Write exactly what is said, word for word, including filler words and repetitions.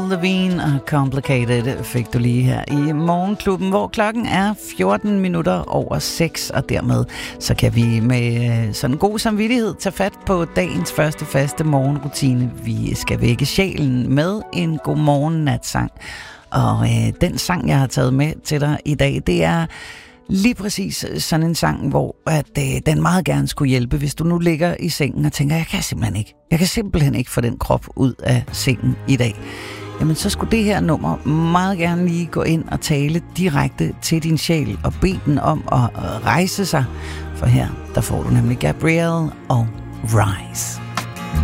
Avril Lavigne og Complicated fik du lige her i Morgenklubben, hvor klokken er fjorten minutter over seks, og dermed så kan vi med sådan god samvittighed tage fat på dagens første faste morgenrutine. Vi skal vække sjælen med en godmorgen natsang. Og øh, den sang, jeg har taget med til dig i dag, det er lige præcis sådan en sang, hvor at, øh, den meget gerne skulle hjælpe, hvis du nu ligger i sengen og tænker, jeg kan simpelthen ikke, jeg kan simpelthen ikke få den krop ud af sengen i dag. Jamen så skulle det her nummer meget gerne lige gå ind og tale direkte til din sjæl og bede den om at rejse sig. For her, der får du nemlig Gabrielle og Rise.